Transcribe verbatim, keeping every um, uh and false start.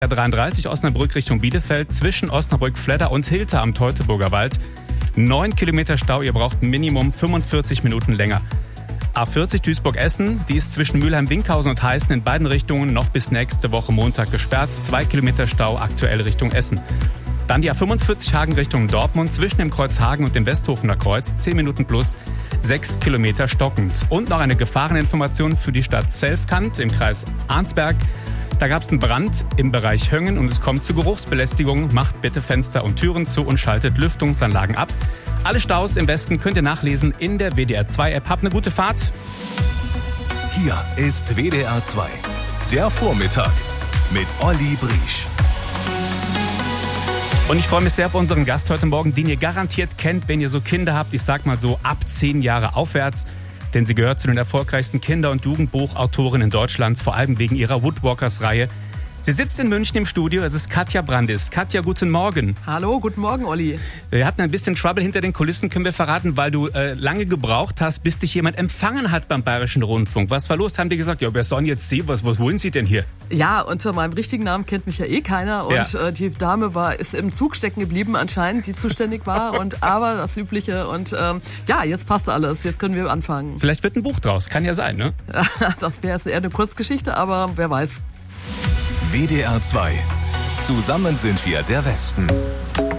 dreiunddreißig Osnabrück Richtung Bielefeld zwischen Osnabrück-Fledder und Hilter am Teutoburger Wald. Neun Kilometer Stau, ihr braucht Minimum fünfundvierzig Minuten länger. A vierzig Duisburg-Essen, die ist zwischen Mülheim-Winkhausen und Heißen in beiden Richtungen noch bis nächste Woche Montag gesperrt. Zwei Kilometer Stau aktuell Richtung Essen. Dann die A fünfundvierzig Hagen Richtung Dortmund zwischen dem Kreuz Hagen und dem Westhofener Kreuz. zehn Minuten plus, sechs Kilometer stockend. Und noch eine Gefahreninformation für die Stadt Selfkant im Kreis Arnsberg. Da gab es einen Brand im Bereich Höngen und es kommt zu Geruchsbelästigung. Macht bitte Fenster und Türen zu und schaltet Lüftungsanlagen ab. Alle Staus im Westen könnt ihr nachlesen in der W D R zwei App. Habt eine gute Fahrt. Hier ist W D R zwei, der Vormittag mit Olli Briesch. Und ich freue mich sehr auf unseren Gast heute Morgen, den ihr garantiert kennt, wenn ihr so Kinder habt. Ich sag mal so ab zehn Jahre aufwärts. Denn sie gehört zu den erfolgreichsten Kinder- und Jugendbuchautorinnen Deutschlands, vor allem wegen ihrer Woodwalkers-Reihe. Sie sitzt in München im Studio, es ist Katja Brandis. Katja, guten Morgen. Hallo, guten Morgen, Olli. Wir hatten ein bisschen Trouble hinter den Kulissen, können wir verraten, weil du äh, lange gebraucht hast, bis dich jemand empfangen hat beim Bayerischen Rundfunk. Was war los? Haben die gesagt, ja, wer soll jetzt Sie? Was, was wollen Sie denn hier? Ja, unter meinem richtigen Namen kennt mich ja eh keiner. Und ja. äh, die Dame war ist im Zug stecken geblieben anscheinend, die zuständig war. und aber das Übliche. Und ähm, ja, jetzt passt alles. Jetzt können wir anfangen. Vielleicht wird ein Buch draus. Kann ja sein, ne? Das wäre eher eine Kurzgeschichte, aber wer weiß. W D R zwei. Zusammen sind wir der Westen.